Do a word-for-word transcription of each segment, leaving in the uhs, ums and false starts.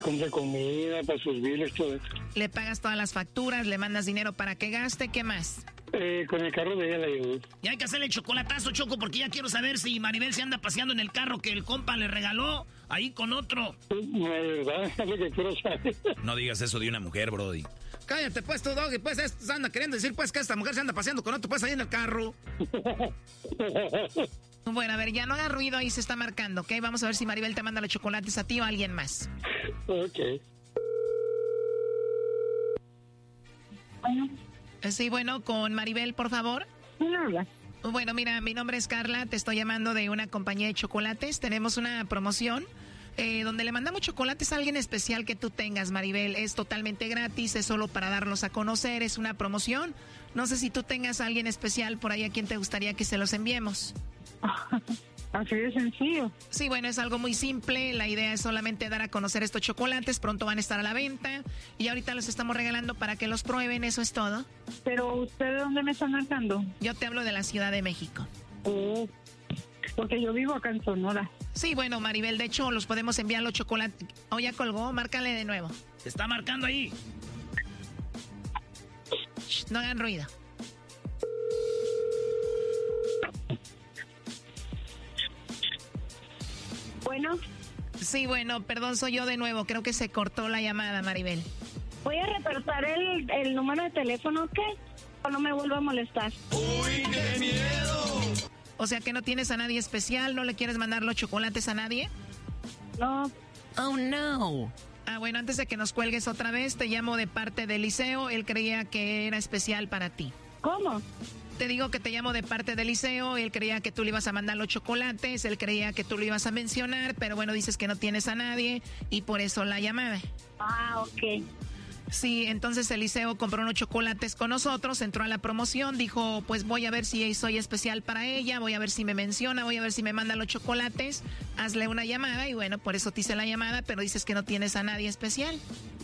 compra comida, para sus biles, todo eso. Le pagas todas las facturas, le mandas dinero para que gaste, ¿qué más? Eh, con el carro de ella la llevo. Y hay que hacerle chocolatazo, Choco, porque ya quiero saber si Maribel se anda paseando en el carro que el compa le regaló ahí con otro. No, de verdad, es lo que quiero saber. No digas eso de una mujer, brody. Cállate, pues, tú, Doggy, pues, esto anda queriendo decir, pues, que esta mujer se anda paseando con otro, pues, ahí en el carro. Bueno, a ver, ya no haga ruido, ahí se está marcando, ¿ok? Vamos a ver si Maribel te manda los chocolates a ti o a alguien más. Ok. Bueno. Sí, bueno, con Maribel, por favor. ¿Quién habla? Bueno, mira, mi nombre es Carla, te estoy llamando de una compañía de chocolates. Tenemos una promoción eh, donde le mandamos chocolates a alguien especial que tú tengas, Maribel. Es totalmente gratis, es solo para darlos a conocer, es una promoción. No sé si tú tengas a alguien especial por ahí a quien te gustaría que se los enviemos. Así de sencillo. Sí, bueno, es algo muy simple. La idea es solamente dar a conocer estos chocolates. Pronto van a estar a la venta. Y ahorita los estamos regalando para que los prueben. Eso es todo. Pero, ¿usted de dónde me está marcando? Yo te hablo de la Ciudad de México. Oh, porque yo vivo acá en Sonora. Sí, bueno, Maribel, de hecho, los podemos enviar los chocolates. Oh, ya colgó. Márcale de nuevo. Se está marcando ahí. Shh, no hagan ruido. Bueno. Sí, bueno, perdón, soy yo de nuevo. Creo que se cortó la llamada, Maribel. Voy a reportar el, el número de teléfono, ¿qué? O no me vuelva a molestar. ¡Uy, qué miedo! O sea que no tienes a nadie especial, ¿no le quieres mandar los chocolates a nadie? No. Oh, no. Ah, bueno, antes de que nos cuelgues otra vez, te llamo de parte de Eliseo. Él creía que era especial para ti. ¿Cómo? Te digo que te llamo de parte de Eliseo. Él creía que tú le ibas a mandar los chocolates. Él creía que tú lo ibas a mencionar. Pero bueno, dices que no tienes a nadie. Y por eso la llamada. Ah, ok. Sí, entonces Eliseo compró unos chocolates con nosotros. Entró a la promoción. Dijo, pues voy a ver si soy especial para ella. Voy a ver si me menciona. Voy a ver si me manda los chocolates. Hazle una llamada. Y bueno, por eso te hice la llamada. Pero dices que no tienes a nadie especial.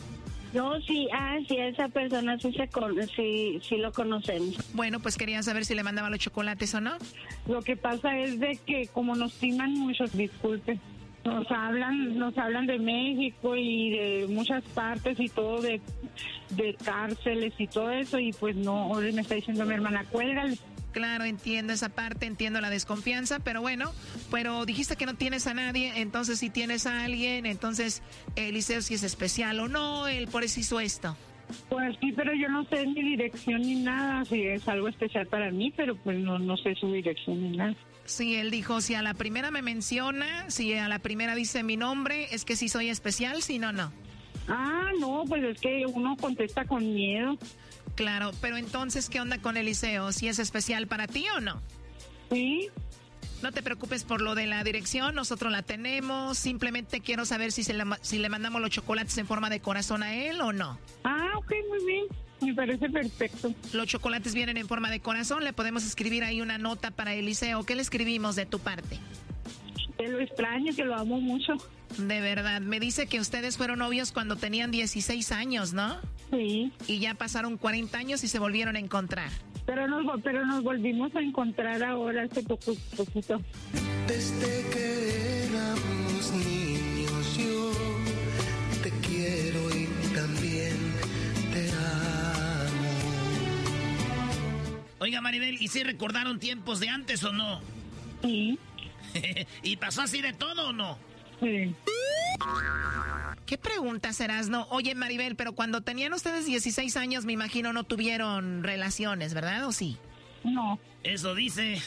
No, sí, ah, sí, esa persona sí, se con, sí, sí lo conocemos. Bueno, pues querían saber si le mandaba los chocolates o no. Lo que pasa es de que como nos timan muchos, disculpe, nos hablan, nos hablan de México y de muchas partes y todo, de, de cárceles y todo eso, y pues no, hoy me está diciendo mi hermana, cuélgale. Claro, entiendo esa parte, entiendo la desconfianza, pero bueno, pero dijiste que no tienes a nadie, entonces si tienes a alguien, entonces Eliseo si es especial o no, él por eso hizo esto. Pues sí, pero yo no sé ni dirección ni nada, si es algo especial para mí, pero pues no, no sé su dirección ni nada. Sí, él dijo, si a la primera me menciona, si a la primera dice mi nombre, es que sí soy especial, si no, no. Ah, no, pues es que uno contesta con miedo. Claro, pero entonces, ¿qué onda con Eliseo? ¿Si es especial para ti o no? Sí. No te preocupes por lo de la dirección, nosotros la tenemos. Simplemente quiero saber si, se le, si le mandamos los chocolates en forma de corazón a él o no. Ah, ok, muy bien. Me parece perfecto. Los chocolates vienen en forma de corazón, le podemos escribir ahí una nota para Eliseo. ¿Qué le escribimos de tu parte? Que lo extraño, que lo amo mucho. De verdad, me dice que ustedes fueron novios cuando tenían dieciséis años, ¿no? Sí. Y ya pasaron cuarenta años y se volvieron a encontrar. Pero nos, pero nos volvimos a encontrar ahora hace poco, poquito. Desde que éramos niños yo te quiero y también te amo. Oiga, Maribel, ¿y si recordaron tiempos de antes o no? Sí. ¿Y pasó así de todo o no? Sí. ¿Qué pregunta serás, no? Oye, Maribel, pero cuando tenían ustedes dieciséis años, me imagino no tuvieron relaciones, ¿verdad? ¿O sí? No. Eso dice.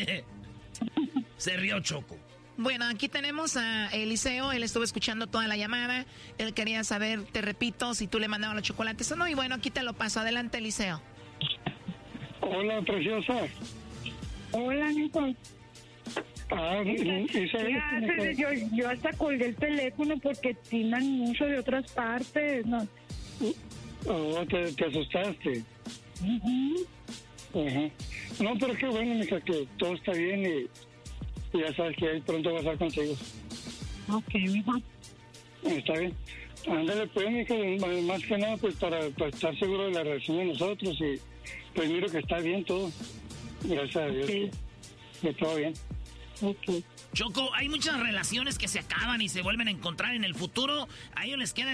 Se rió Choco. Bueno, aquí tenemos a Eliseo. Él estuvo escuchando toda la llamada. Él quería saber, te repito, si tú le mandabas los chocolates o no. Y bueno, aquí te lo paso. Adelante, Eliseo. Hola, preciosa. Hola, Nico. Ah, ya, yo, yo hasta colgué el teléfono porque timan mucho de otras partes, ¿no? Oh, te, te asustaste. Uh-huh. Ajá. No, pero qué bueno, mija, que todo está bien y, y ya sabes que ahí pronto vas a estar contigo. Ok, mijo. Está bien. Ándale, pues, mija, más que nada, pues, para, para estar seguro de la reacción de nosotros y pues miro que está bien todo. Gracias a Dios. Okay. Que todo bien. Ok. Choco, hay muchas relaciones que se acaban y se vuelven a encontrar en el futuro. A ellos les queda